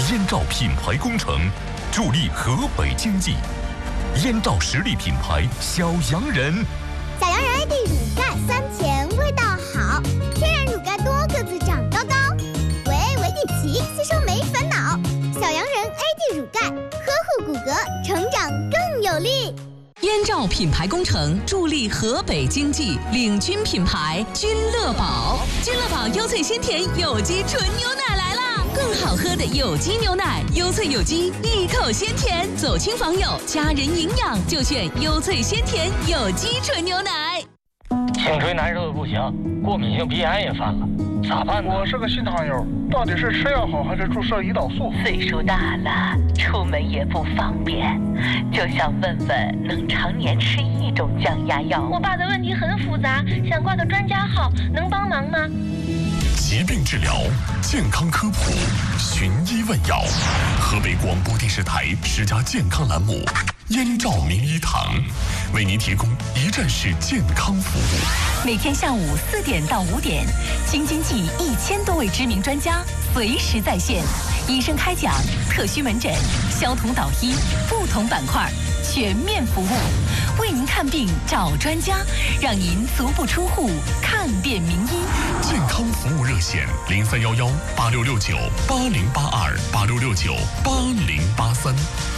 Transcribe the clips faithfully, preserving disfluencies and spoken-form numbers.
燕赵品牌工程，助力河北经济。燕赵实力品牌小洋人， 小洋人 A D 乳钙酸甜味道好，天然乳钙多个子长高高，维 A 维 D 齐吸收没烦恼。小洋人 A D 乳钙呵护骨骼，成长更有力。 燕赵品牌工程助力河北经济，领军品牌君乐宝。君乐宝优萃鲜甜有机纯牛奶来啦！更好喝的有机牛奶，优萃有机，一口鲜甜，走亲访友，家人营养就选优萃鲜甜有机纯牛奶。 颈椎难受的不行，过敏性鼻炎也犯了，咋办呢？ 我是个新糖友，到底是吃药好还是注射胰岛素？ 岁数大了，出门也不方便，就想问问能常年吃一种降压药。 我爸的问题很复杂，想挂个专家号，能帮忙吗？ 疾病治疗，健康科普，寻医问药。河北广播电视台十佳健康栏目燕赵名医堂，为您提供一站式健康服务。 每天下午四点到五点，京津冀一千多位知名专家随时在线，医生开讲，特需门诊，消毒导医，不同板块全面服务，为您看病找专家，让您足不出户看遍名医。 健康服务热线零三幺幺八六六九八零八二八六六九八零八三。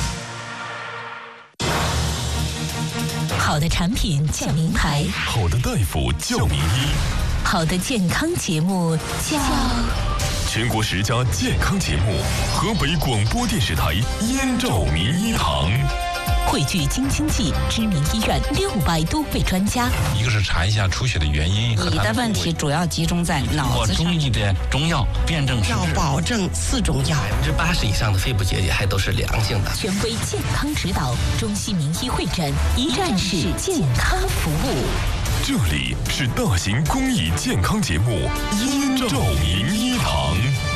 好的产品叫名牌， 好的大夫叫名医， 好的健康节目叫全国十佳健康节目，河北广播电视台燕赵名医堂。 汇聚京津冀知名医院六百多位专家， 一个是查一下出血的原因， 你的问题主要集中在脑子上。 中医的中药辨证施治， 要保证四种药， 百分之八十以上的肺部结节还都是良性的。 权威健康指导，中西名医会诊，一站式健康服务。 这里是大型公益健康节目燕赵名医堂。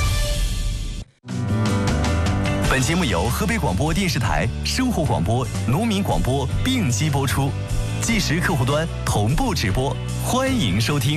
本节目由河北广播电视台生活广播、农民广播并机播出，即时客户端同步直播，欢迎收听。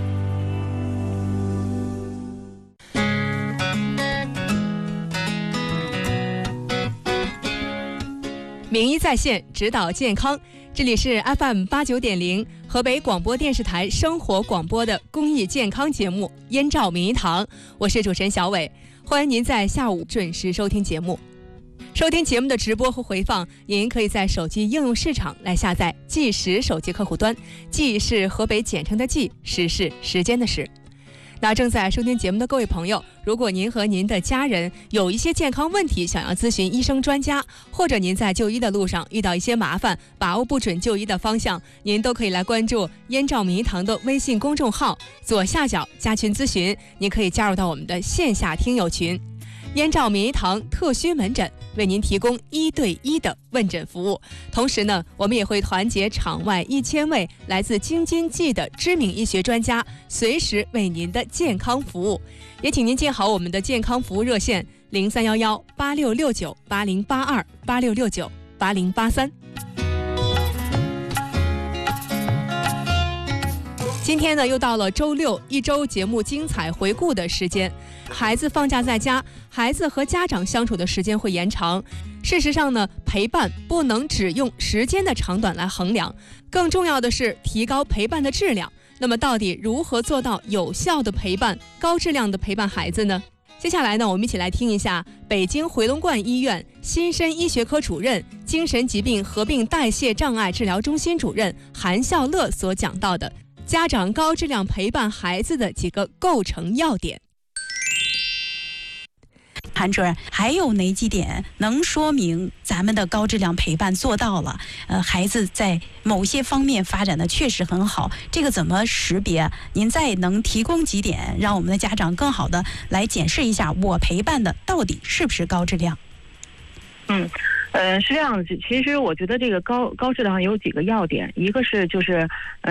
名医在线，指导健康。这里是 F M 八九点零河北广播电视台生活广播的公益健康节目燕赵名医堂，我是主持人小伟。欢迎您在下午准时收听节目。收听节目的直播和回放，您可以在手机应用市场来下载即时手机客户端，即是河北简称的即，时是时间的时。那正在收听节目的各位朋友，如果您和您的家人有一些健康问题想要咨询医生专家，或者您在就医的路上遇到一些麻烦，把握不准就医的方向，您都可以来关注燕赵名医堂的微信公众号，左下角加群咨询，您可以加入到我们的线下听友群。燕赵名医堂特需门诊为您提供一对一的问诊服务，同时呢，我们也会团结场外一千位来自京津冀的知名医学专家，随时为您的健康服务。也请您记好我们的健康服务热线零三幺幺八六六九八零八二八六六九八零八三。今天呢，又到了周六一周节目精彩回顾的时间。孩子放假在家，孩子和家长相处的时间会延长。事实上呢，陪伴不能只用时间的长短来衡量，更重要的是提高陪伴的质量。那么，到底如何做到有效的陪伴、高质量的陪伴孩子呢？接下来呢，我们一起来听一下北京回龙观医院新生医学科主任、精神疾病合并代谢障碍治疗中心主任韩孝乐所讲到的家长高质量陪伴孩子的几个构成要点。 韩主任，还有哪几点能说明咱们的高质量陪伴做到了？呃，孩子在某些方面发展的确实很好，这个怎么识别？您再能提供几点，让我们的家长更好的来检视一下，我陪伴的到底是不是高质量？ 嗯。呃，是这样的，其实我觉得这个高高质量有几个要点，一个是就是，嗯，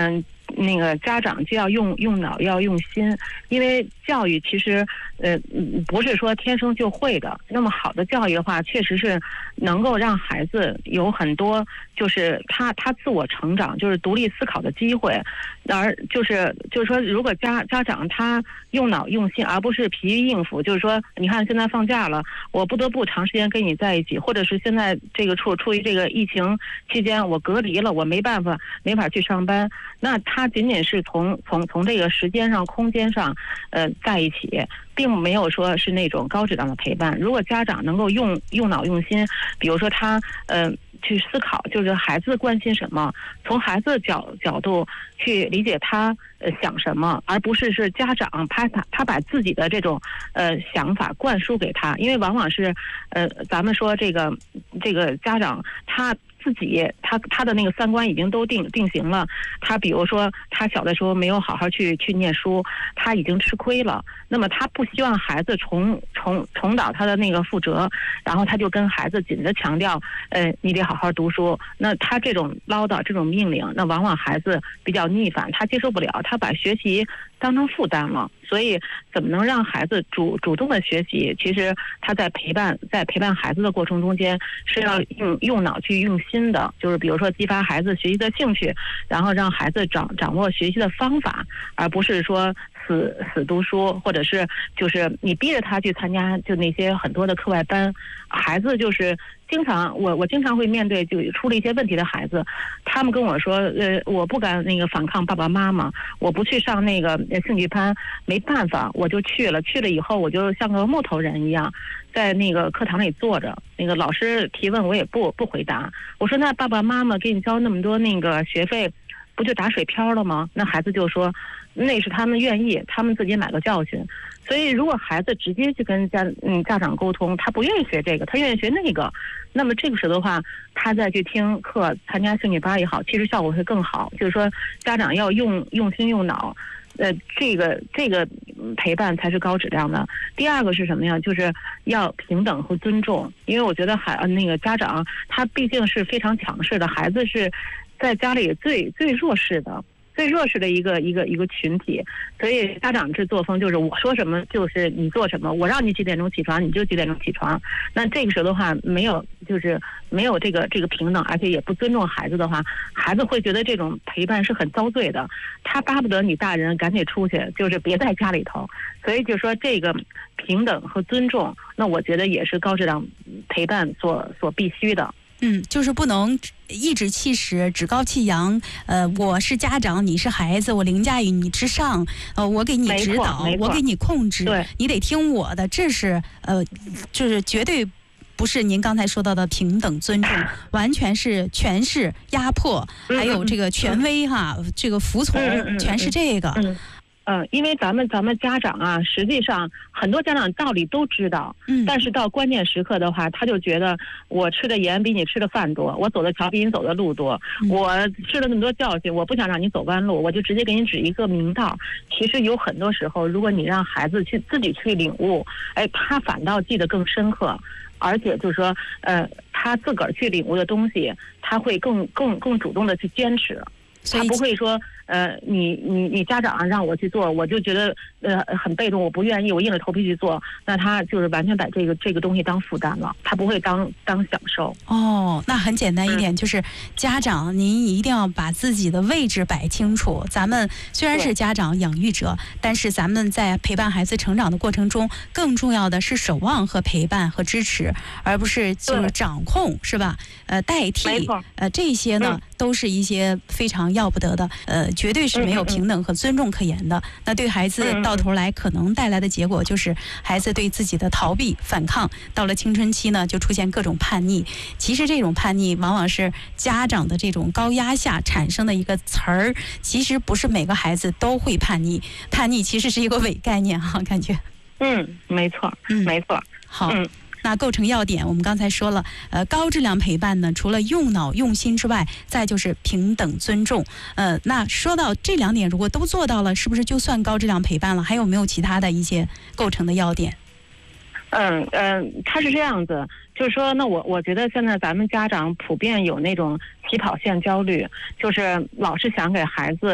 那个家长就要用用脑，要用心，因为教育其实呃不是说天生就会的。那么好的教育的话，确实是能够让孩子有很多就是他他自我成长，就是独立思考的机会。而就是就是说，如果家家长他用脑用心，而不是疲于应付，就是说，你看现在放假了，我不得不长时间跟你在一起，或者是现在这个处处于这个疫情期间，我隔离了，我没办法没法去上班，那他仅仅是从从从这个时间上、空间上，呃，在一起，并没有说是那种高质量的陪伴。如果家长能够用用脑用心，比如说他呃。去思考，就是孩子关心什么，从孩子的角角度去理解他呃想什么，而不是是家长他他他把自己的这种呃想法灌输给他，因为往往是呃咱们说这个这个家长他自己他他的那个三观已经都定定型了，他比如说他小的时候没有好好去去念书，他已经吃亏了，那么他不希望孩子重重重蹈他的那个覆辙，然后他就跟孩子紧着强调，呃，你得好好读书。那他这种唠叨，这种命令，那往往孩子比较逆反，他接受不了，他把学习当成负担了。所以怎么能让孩子主主动的学习？其实他在陪伴在陪伴孩子的过程中间是要用用脑去用心的，就是比如说激发孩子学习的兴趣，然后让孩子掌掌握学习的方法，而不是说死死读书，或者是就是你逼着他去参加就那些很多的课外班，孩子就是经常我我经常会面对就出了一些问题的孩子，他们跟我说，呃，我不敢那个反抗爸爸妈妈，我不去上那个兴趣班，没办法，我就去了，去了以后我就像个木头人一样，在那个课堂里坐着，那个老师提问我也不不回答，我说那爸爸妈妈给你交那么多那个学费，不就打水漂了吗？那孩子就说那是他们愿意，他们自己买个教训。所以如果孩子直接去跟家嗯家长沟通，他不愿意学这个，他愿意学那个，那么这个时候的话，他再去听课参加兴趣班也好，其实效果会更好。就是说家长要用用心用脑，呃这个这个陪伴才是高质量的。第二个是什么呀？就是要平等和尊重，因为我觉得孩那个家长他毕竟是非常强势的，孩子是在家里最最弱势的。最弱势的一个一个一个群体，所以家长这作风就是我说什么就是你做什么，我让你几点钟起床你就几点钟起床。那这个时候的话，没有就是没有这个这个平等，而且也不尊重孩子的话，孩子会觉得这种陪伴是很遭罪的，他巴不得你大人赶紧出去，就是别在家里头。所以就说这个平等和尊重，那我觉得也是高质量陪伴所所必须的。 嗯，就是不能颐指气使、趾高气扬。呃，我是家长，你是孩子，我凌驾于你之上。呃，我给你指导，我给你控制，你得听我的。这是呃，就是绝对不是您刚才说到的平等尊重，完全是权势压迫，还有这个权威哈，这个服从，全是这个。 嗯嗯，因为咱们咱们家长啊，实际上很多家长道理都知道，嗯，但是到关键时刻的话，他就觉得我吃的盐比你吃的饭多，我走的桥比你走的路多，嗯、我吃了那么多教训，我不想让你走弯路，我就直接给你指一个明道。其实有很多时候，如果你让孩子去自己去领悟，哎，他反倒记得更深刻，而且就是说，呃，他自个儿去领悟的东西，他会更更更主动的去坚持。他不会说，呃，你你你家长让我去做，我就觉得呃很被动，我不愿意，我硬着头皮去做，那他就是完全把这个这个东西当负担了，他不会当当享受。 哦，那很简单一点，嗯、就是家长您一定要把自己的位置摆清楚。咱们虽然是家长养育者，但是咱们在陪伴孩子成长的过程中，更重要的是守望和陪伴和支持，而不是就是掌控，是吧？呃，代替，呃，这些呢、嗯、都是一些非常要不得的，呃，绝对是没有平等和尊重可言的。那对孩子到头来可能带来的结果就是孩子对自己的逃避、反抗，到了青春期呢，就出现各种叛逆。其实这种叛逆往往是家长的这种高压下产生的一个词儿，其实不是每个孩子都会叛逆，叛逆其实是一个伪概念哈，感觉。 嗯，没错，嗯，没错。 好。嗯，那构成要点，我们刚才说了，呃，高质量陪伴呢，除了用脑用心之外，再就是平等尊重。呃，那说到这两点，如果都做到了，是不是就算高质量陪伴了？还有没有其他的一些构成的要点？ 嗯嗯、呃，他是这样子，就是说，那我我觉得现在咱们家长普遍有那种起跑线焦虑，就是老是想给孩子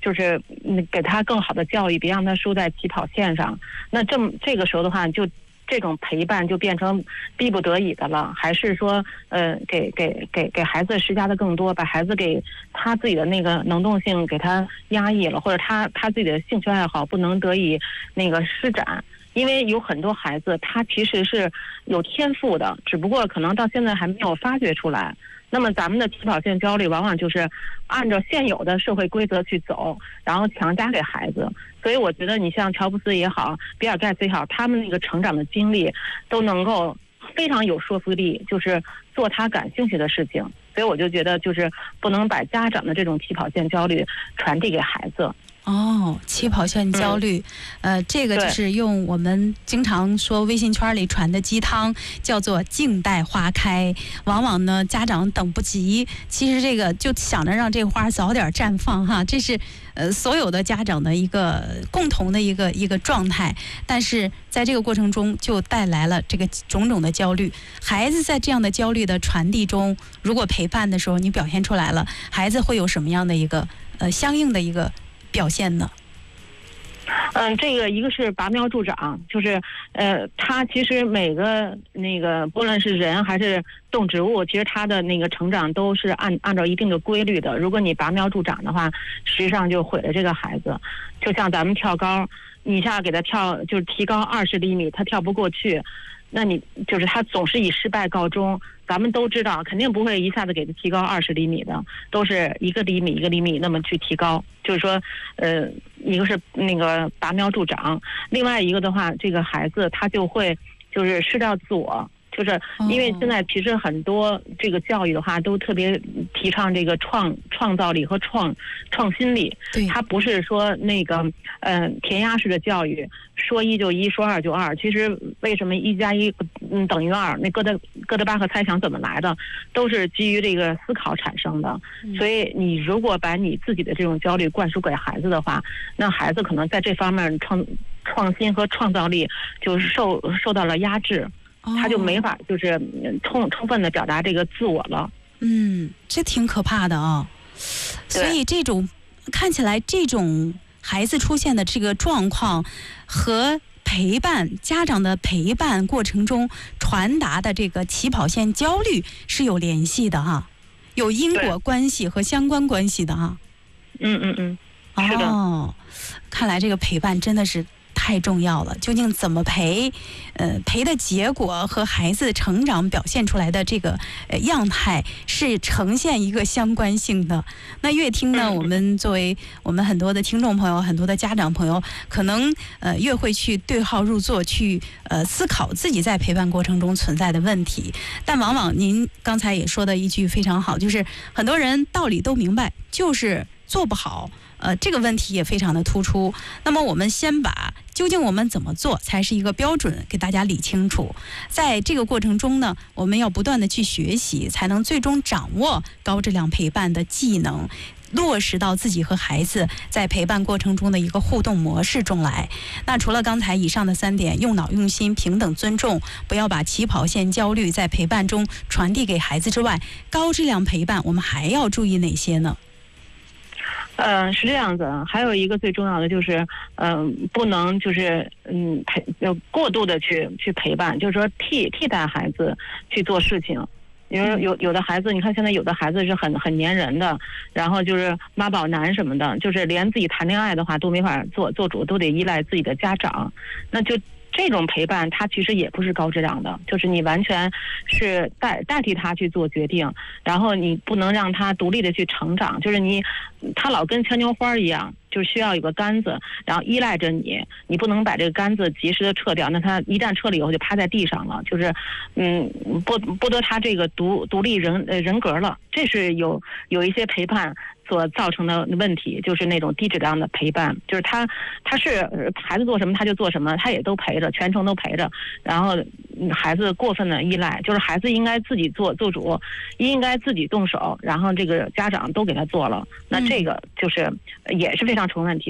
就是给他更好的教育，别让他输在起跑线上。那这么这个时候的话，就这种陪伴就变成逼不得已的了，还是说呃给给给给孩子施加的更多，把孩子给他自己的那个能动性给他压抑了，或者他他自己的兴趣爱好不能得以那个施展。因为有很多孩子他其实是有天赋的，只不过可能到现在还没有发掘出来。那么咱们的起跑线焦虑往往就是按照现有的社会规则去走，然后强加给孩子。所以我觉得你像乔布斯也好，比尔盖茨也好，他们那个成长的经历都能够非常有说服力，就是做他感兴趣的事情。所以我就觉得就是不能把家长的这种起跑线焦虑传递给孩子。 哦，起跑线焦虑，嗯、呃，这个就是用我们经常说微信圈里传的鸡汤，叫做静待花开。往往呢，家长等不及，其实这个就想着让这花早点绽放哈，这是呃所有的家长的一个共同的一个一个状态。但是在这个过程中，就带来了这个种种的焦虑。孩子在这样的焦虑的传递中，如果陪伴的时候你表现出来了，孩子会有什么样的一个呃相应的一个表现呢？ 嗯，这个一个是拔苗助长，就是呃，他其实每个那个不论是人还是动植物，其实他的那个成长都是按按照一定的规律的。如果你拔苗助长的话，实际上就毁了这个孩子。就像咱们跳高，你一下给他跳就是提高二十厘米，他跳不过去，那你就是他总是以失败告终。咱们都知道，肯定不会一下子给他提高二十厘米的，都是一个厘米一个厘米那么去提高。就是说，呃，一个是那个拔苗助长，另外一个的话，这个孩子他就会就是失掉自我。就是因为现在其实很多这个教育的话都特别提倡这个创创造力和创创新力，它不是说那个嗯、呃、填鸭式的教育，说一就一，说二就二。其实为什么一加一嗯等于二？那哥德哥德巴赫猜想怎么来的，都是基于这个思考产生的。所以你如果把你自己的这种焦虑灌输给孩子的话，那孩子可能在这方面创创新和创造力就受受到了压制。他就没法就是充充分的表达这个自我了。 嗯，这挺可怕的啊。所以这种看起来这种孩子出现的这个状况和陪伴家长的陪伴过程中传达的这个起跑线焦虑是有联系的哈，有因果关系和相关关系的哈。 嗯嗯嗯，是的。 哦，看来这个陪伴真的是太重要了。究竟怎么陪，呃，陪的结果和孩子成长表现出来的这个呃样态是呈现一个相关性的。那越听呢，我们作为我们很多的听众朋友、很多的家长朋友，可能呃越会去对号入座，去呃思考自己在陪伴过程中存在的问题。但往往您刚才也说的一句非常好，就是很多人道理都明白，就是做不好。呃，这个问题也非常的突出。那么我们先把究竟我们怎么做才是一个标准给大家理清楚。在这个过程中呢，我们要不断的去学习，才能最终掌握高质量陪伴的技能，落实到自己和孩子在陪伴过程中的一个互动模式中来。那除了刚才以上的三点，用脑用心、平等尊重，不要把起跑线焦虑在陪伴中传递给孩子之外，高质量陪伴我们还要注意哪些呢？ 呃，是这样子。还有一个最重要的就是，嗯、呃，不能就是嗯陪呃过度的去去陪伴，就是说替替代孩子去做事情。因为有有的孩子，你看现在有的孩子是很很粘人的，然后就是妈宝男什么的，就是连自己谈恋爱的话都没法做做主，都得依赖自己的家长。那就这种陪伴，它其实也不是高质量的，就是你完全是代代替他去做决定，然后你不能让他独立的去成长，就是你他老跟牵牛花一样，就需要有个杆子，然后依赖着你，你不能把这个杆子及时的撤掉，那他一旦撤了以后就趴在地上了，就是嗯剥剥夺他这个独独立人呃人格了，这是有有一些陪伴所造成的问题，就是那种低质量的陪伴，就是他他是孩子做什么他就做什么，他也都陪着，全程都陪着，然后孩子过分的依赖，就是孩子应该自己做做主，应该自己动手，然后这个家长都给他做了，那这个就是也是非常成问题的。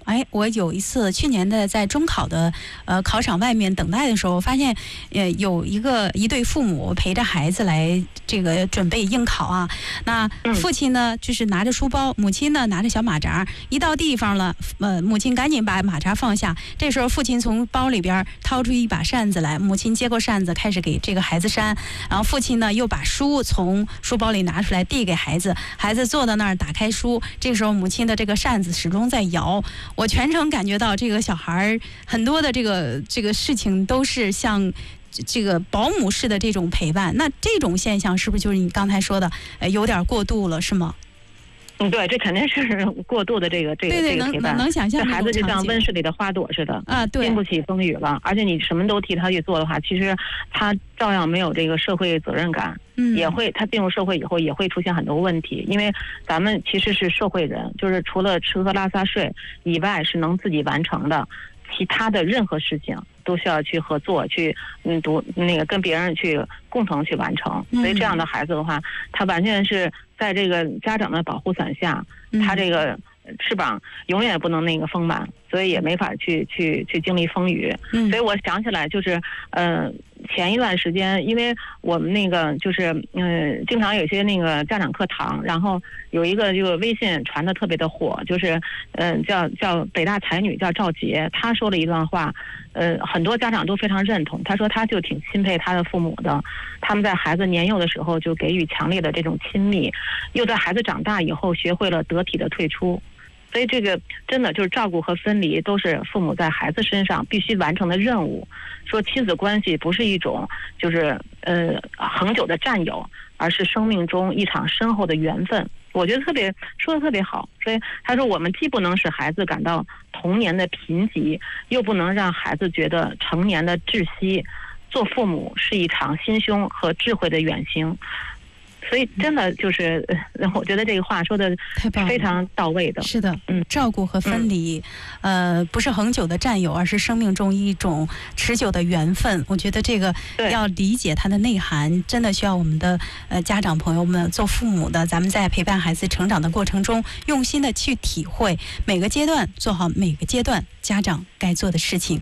哎，我有一次去年的在中考的呃考场外面等待的时候，发现呃有一个一对父母陪着孩子来这个准备应考啊。那父亲呢就是拿着书包，母亲呢拿着小马扎，一到地方了，呃母亲赶紧把马扎放下。这时候父亲从包里边掏出一把扇子来，母亲接过扇子开始给这个孩子扇，然后父亲呢又把书从书包里拿出来递给孩子，孩子坐到那儿打开书，这个时候母亲的这个扇子始终在摇。我全程感觉到这个小孩很多的这个这个事情都是像这个保姆式的这种陪伴，那这种现象是不是就是你刚才说的呃有点过度了，是吗？ 嗯，对，这肯定是过度的这个这个对对这个陪伴， 能能想象这孩子就像温室里的花朵似的啊，对， 经不起风雨了。而且你什么都替他去做的话，其实他照样没有这个社会责任感， 嗯， 也会他进入社会以后也会出现很多问题。因为咱们其实是社会人，就是除了吃喝拉撒睡以外是能自己完成的，其他的任何事情都需要去合作，去嗯读那个跟别人去共同去完成。所以这样的孩子的话，他完全是在这个家长的保护伞下，他这个翅膀永远不能那个丰满，所以也没法去去去经历风雨。 嗯， 所以我想起来就是，呃，前一段时间，因为我们那个就是嗯、呃，经常有些那个家长课堂，然后有一个这个微信传的特别的火，就是嗯、呃、叫叫北大才女叫赵杰，她说了一段话，呃，很多家长都非常认同。她说她就挺钦佩她的父母的，他们在孩子年幼的时候就给予强烈的这种亲密，又在孩子长大以后学会了得体的退出。所以这个真的就是照顾和分离都是父母在孩子身上必须完成的任务。说亲子关系不是一种就是呃恒久的占有，而是生命中一场深厚的缘分。我觉得特别说的特别好。所以他说我们既不能使孩子感到童年的贫瘠，又不能让孩子觉得成年的窒息。做父母是一场心胸和智慧的远行。所以真的就是，我觉得这个话说的非常到位的。 是的，嗯，照顾和分离，嗯、呃，不是恒久的占有，而是生命中一种持久的缘分。我觉得这个要理解它的内涵，真的需要我们的呃家长朋友们，做父母的，咱们在陪伴孩子成长的过程中，用心的去体会每个阶段，做好每个阶段家长该做的事情。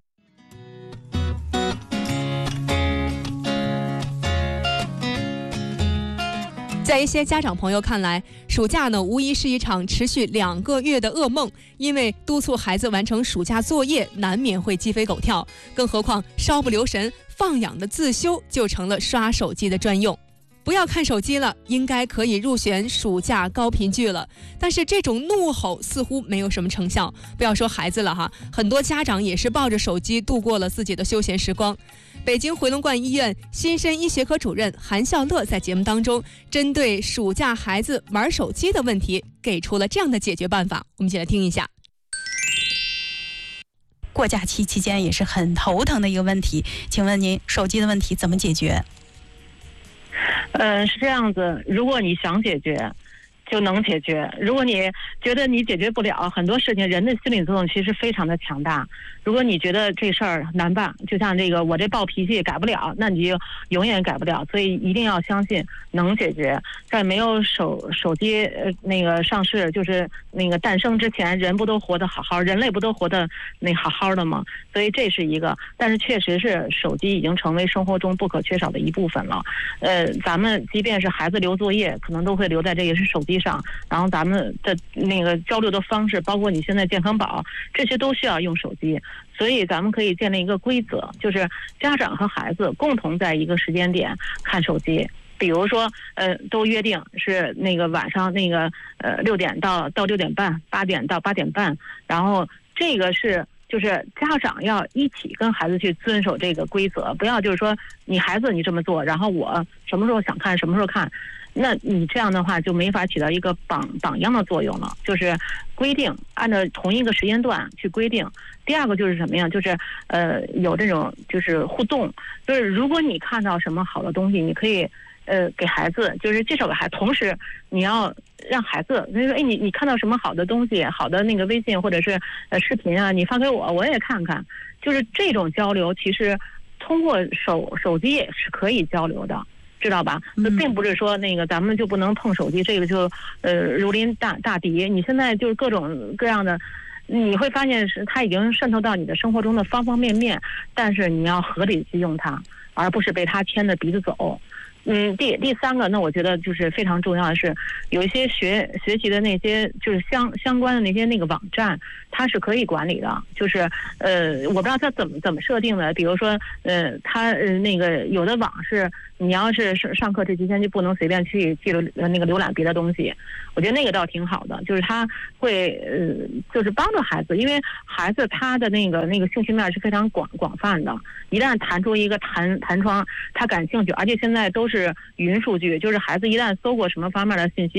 在一些家长朋友看来，暑假呢无疑是一场持续两个月的噩梦，因为督促孩子完成暑假作业难免会鸡飞狗跳，更何况稍不留神放养的自修就成了刷手机的专用。不要看手机了，应该可以入选暑假高频剧了。但是这种怒吼似乎没有什么成效，不要说孩子了哈，很多家长也是抱着手机度过了自己的休闲时光。北京回龙观医院新生医学科主任韩孝乐在节目当中，针对暑假孩子玩手机的问题，给出了这样的解决办法。我们一起来听一下。 过假期期间也是很头疼的一个问题，请问您手机的问题怎么解决？ 呃，是这样子，如果你想解决就能解决，如果你觉得你解决不了，很多事情人的心理作用其实非常的强大。如果你觉得这事儿难办，就像这个我这暴脾气改不了，那你就永远改不了。所以一定要相信能解决。在没有手手机呃那个上市，就是那个诞生之前，人不都活得好好，人类不都活得那好好的吗？所以这是一个，但是确实是手机已经成为生活中不可缺少的一部分了。呃，咱们即便是孩子留作业，可能都会留在这个是手机上，然后咱们的那个交流的方式，包括你现在健康宝，这些都需要用手机。所以咱们可以建立一个规则，就是家长和孩子共同在一个时间点看手机。比如说，呃，都约定是那个晚上那个呃六点到到六点半，八点到八点半，然后这个是就是家长要一起跟孩子去遵守这个规则，不要就是说你孩子你这么做，然后我什么时候想看什么时候看。那你这样的话就没法起到一个榜榜样的作用了，就是规定按照同一个时间段去规定。第二个就是什么呀？就是呃有这种就是互动，就是如果你看到什么好的东西，你可以呃给孩子就是介绍给孩子，同时你要让孩子就是说，哎你你看到什么好的东西，好的那个微信或者是呃视频啊，你发给我，我也看看。就是这种交流，其实通过手手机也是可以交流的。知道吧？那并不是说那个咱们就不能碰手机，这个就呃如临大大敌。你现在就是各种各样的你会发现是它已经渗透到你的生活中的方方面面，但是你要合理去用它，而不是被它牵着鼻子走。嗯，第第三个，那我觉得就是非常重要的是，有一些学学习的那些就是相相关的那些那个网站，它是可以管理的。就是呃，我不知道它怎么怎么设定的，比如说呃，它呃那个有的网是你要是上上课这期间就不能随便去记录那个浏览别的东西，我觉得那个倒挺好的，就是它会呃就是帮助孩子，因为孩子他的那个那个兴趣面是非常广广泛的，一旦弹出一个弹弹窗，他感兴趣，而且现在都是云数据，就是孩子一旦搜过什么方面的信息，